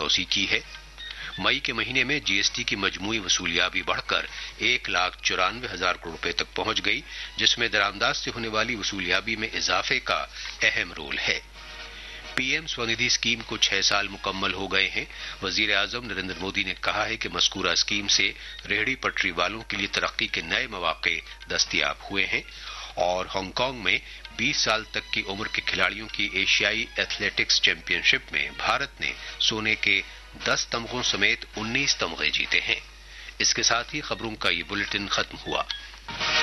बढ़ोतरी की है। मई के महीने में जीएसटी की मजमूई वसूलियाबी बढ़कर 1,94,000 करोड़ रुपए तक पहुंच गई, जिसमें दरामदाज से होने वाली वसूलियाबी में इजाफे का अहम रोल है। पीएम स्वनिधि स्कीम को 6 साल मुकम्मल हो गए हैं। वजीर आजम नरेंद्र मोदी ने कहा है कि मस्कूरा स्कीम से रेहड़ी पटरी वालों के लिए तरक्की के नए मौके दस्तयाब हुए हैं और हांगकांग में 20 साल तक की उम्र के खिलाड़ियों की एशियाई एथलेटिक्स चैंपियनशिप में भारत ने सोने के 10 तमगों समेत 19 तमगे जीते हैं। इसके साथ ही खबरों का ये बुलेटिन खत्म हुआ।